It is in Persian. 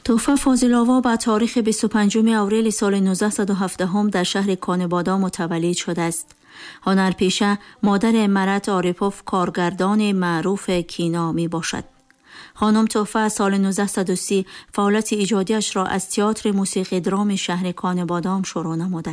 تحفه فاضل‌آوا با تاریخ 25 آوریل سال 1917 در شهر کانه‌بادام متولد شده است. هنرپیشه مادر مرت عارفوف کارگردان معروف کینا می باشد. خانم تحفه سال 1930 فعالیت ایجادیش را از تئاتر موسیقی درام شهر کانه‌بادام شروع نموده